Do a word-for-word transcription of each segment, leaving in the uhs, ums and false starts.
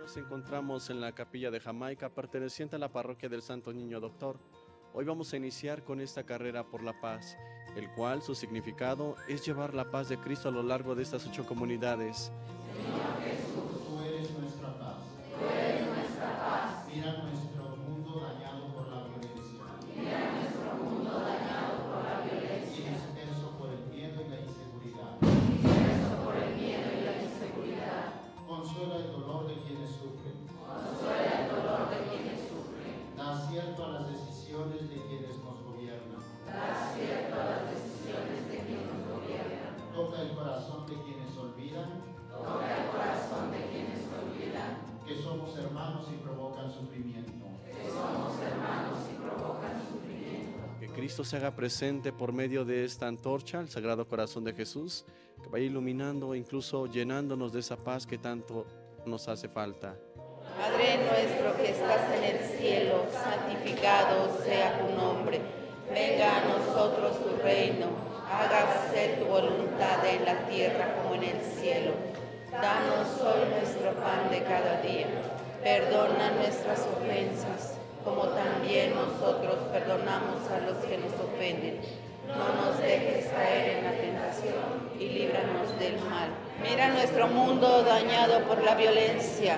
Nos encontramos en la capilla de Jamaica, perteneciente a la parroquia del Santo Niño Doctor. Hoy vamos a iniciar con esta carrera por la paz, el cual su significado es llevar la paz de Cristo a lo largo de estas ocho comunidades. Señor Jesús, tú eres nuestra paz. Tú eres nuestra paz. Mira nuestro mundo dañado por la violencia. Mira nuestro mundo dañado por la violencia. Y disperso por el miedo y la inseguridad. Disperso por el miedo y la inseguridad. Consuela el dolor de quienes sufren. Consuela el dolor de quienes sufren. Da acierto a las decisiones de quienes nos gobiernan. Da acierto a las decisiones de quienes nos gobiernan. Toca el corazón de quienes olvidan. Toca el corazón de quienes olvidan. Que somos hermanos y provocan sufrimiento. Que somos hermanos y provocan sufrimiento. Que Cristo se haga presente por medio de esta antorcha, el Sagrado Corazón de Jesús, que vaya iluminando e incluso llenándonos de esa paz que tanto nos hace falta. Padre nuestro que estás en el cielo, santificado sea tu nombre. Venga a nosotros tu reino. Hágase tu voluntad en la tierra como en el cielo. Danos hoy nuestro pan de cada día. Perdona nuestras ofensas, como también nosotros perdonamos a los que nos ofenden. No nos dejes caer en la tentación y líbranos del mal. Mira nuestro mundo dañado por la violencia.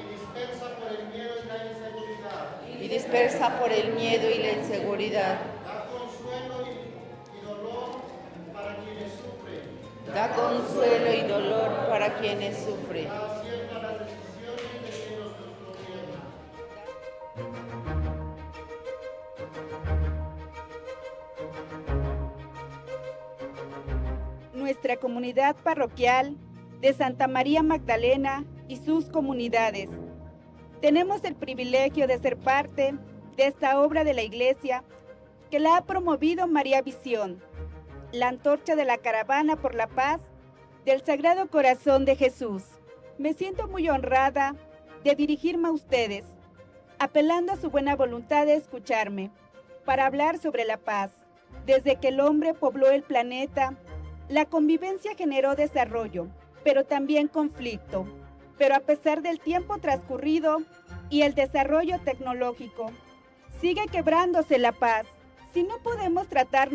Y dispersa por el miedo y la inseguridad. Da consuelo y, y dolor para quienes sufren. Da consuelo y dolor para quienes sufren. Da acierto a las decisiones de quienes nos gobiernan. Nuestra comunidad parroquial de Santa María Magdalena y sus comunidades. Tenemos el privilegio de ser parte de esta obra de la Iglesia que la ha promovido María Visión, la antorcha de la caravana por la paz del Sagrado Corazón de Jesús. Me siento muy honrada de dirigirme a ustedes, apelando a su buena voluntad de escucharme, para hablar sobre la paz. Desde que el hombre pobló el planeta, la convivencia generó desarrollo, pero también conflicto. Pero a pesar del tiempo transcurrido y el desarrollo tecnológico, sigue quebrándose la paz. Si no podemos tratar